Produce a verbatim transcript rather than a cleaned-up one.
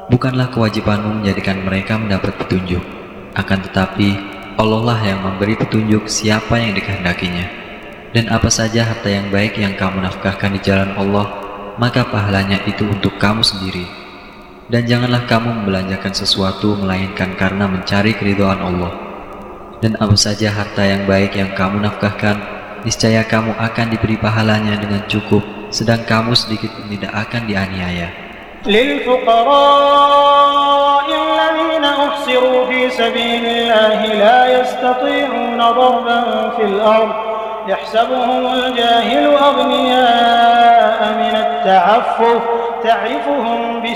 Bukanlah kewajibanmu menjadikan mereka mendapat petunjuk, akan tetapi Allah lah yang memberi petunjuk siapa yang dikehendakinya. Dan apa saja harta yang baik yang kamu nafkahkan di jalan Allah, maka pahalanya itu untuk kamu sendiri. Dan janganlah kamu membelanjakan sesuatu melainkan karena mencari keridhaan Allah. Dan apa saja harta yang baik yang kamu nafkahkan, niscaya kamu akan diberi pahalanya dengan cukup, sedang kamu sedikit pun tidak akan dianiaya. للفقراء الذين أحصروا في سبيل الله لا يستطيعون ضربا في الأرض يحسبهم الجاهل أغنياء من التعفف تعرفهم